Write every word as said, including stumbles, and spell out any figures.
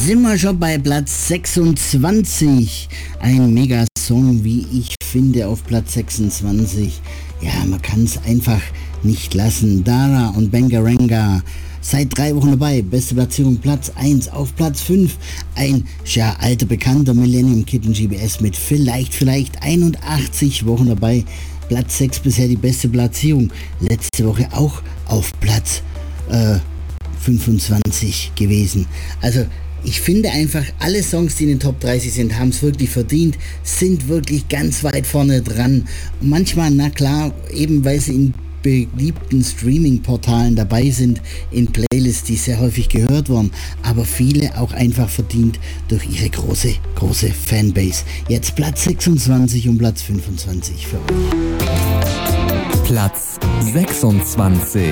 sind wir schon bei Platz sechsundzwanzig. Ein Mega-Song, wie ich finde, auf Platz sechsundzwanzig. Ja, man kann es einfach nicht lassen. Dara und Bangaranga. Seit drei Wochen dabei, beste Platzierung Platz eins. Auf Platz fünf ein ja, alter Bekannter, Millennium Kid und G B S mit vielleicht, vielleicht einundachtzig Wochen dabei. Platz sechs bisher die beste Platzierung. Letzte Woche auch auf Platz äh, fünfundzwanzig gewesen. Also ich finde einfach, alle Songs, die in den Top dreißig sind, haben es wirklich verdient, sind wirklich ganz weit vorne dran. Und manchmal, na klar, eben weil sie in beliebten Streaming-Portalen dabei sind, in Playlists, die sehr häufig gehört wurden, aber viele auch einfach verdient durch ihre große, große Fanbase. Jetzt Platz sechsundzwanzig und Platz fünfundzwanzig für euch. Platz sechsundzwanzig.